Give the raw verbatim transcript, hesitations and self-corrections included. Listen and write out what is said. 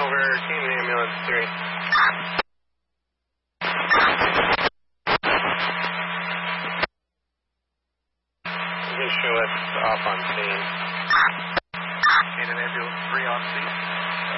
over, team ambulance three. You can show us off on scene. And an ambulance three on scene.